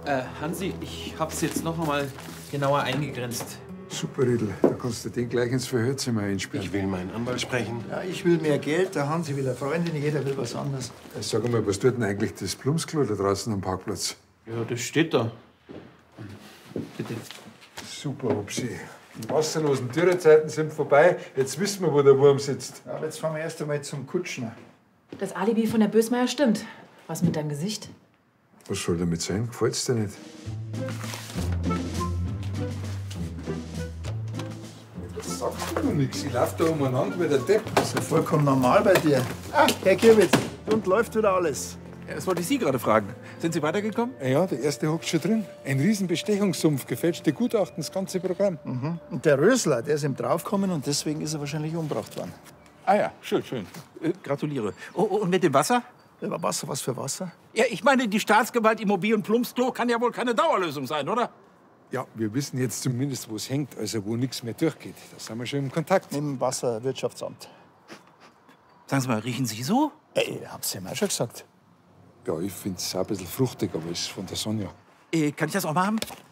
Hansi, ich hab's jetzt noch einmal genauer eingegrenzt. Super, Riedl. Da kannst du den gleich ins Verhörzimmer einsperren. Ich will meinen Anwalt sprechen. Ja, ich will mehr Geld, der Hansi will eine Freundin, jeder will was anderes. Sag mal, was tut denn eigentlich das Plumpsklo da draußen am Parkplatz? Ja, das steht da. Bitte. Super, Upsi. Die wasserlosen Dürrezeiten sind vorbei. Jetzt wissen wir, wo der Wurm sitzt. Ja, aber jetzt fahren wir erst einmal zum Kutschner. Das Alibi von der Bösmeier stimmt. Was mit deinem Gesicht? Was soll damit sein? Gefällt's dir nicht? Das sagt doch nichts. Ich lauf da umeinander wie der Depp. Das ist ja vollkommen normal bei dir. Ah, Herr Kirwitz, und läuft wieder alles. Das wollte ich Sie gerade fragen. Sind Sie weitergekommen? Ja, der erste hockt schon drin. Ein riesen Bestechungssumpf, gefälschte Gutachten, das ganze Programm. Und der Rösler, der ist ihm draufgekommen und deswegen ist er wahrscheinlich umgebracht worden. Ah ja, schön, schön. Gratuliere. Oh, und mit dem Wasser? Ja, Wasser, was für Wasser? Ja, ich meine, die Staatsgewalt Immobilien und Plumpsklo kann ja wohl keine Dauerlösung sein, oder? Ja, wir wissen jetzt zumindest, wo es hängt, also wo nichts mehr durchgeht. Da sind wir schon im Kontakt. Mit dem Wasserwirtschaftsamt. Sagen Sie mal, riechen Sie so? Ey, hab's ja mal schon gesagt. Ja, ich find's auch ein bisschen fruchtig, aber es ist von der Sonja. Kann ich das auch mal haben?